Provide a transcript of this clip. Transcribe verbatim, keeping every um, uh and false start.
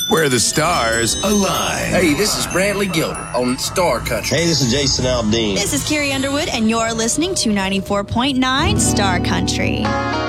where the stars align. Hey, this is Brantley Gilder on Star Country. Hey, this is Jason Aldean. This is Carrie Underwood, and you're listening to ninety-four point nine Star Country.